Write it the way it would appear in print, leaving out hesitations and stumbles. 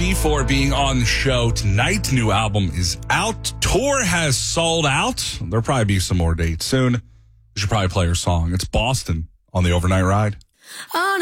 Lee, for being on the show tonight. New album is out. Tour has sold out. There'll probably be some more dates soon. We should probably play her song. It's Boston on the Overnight Ride.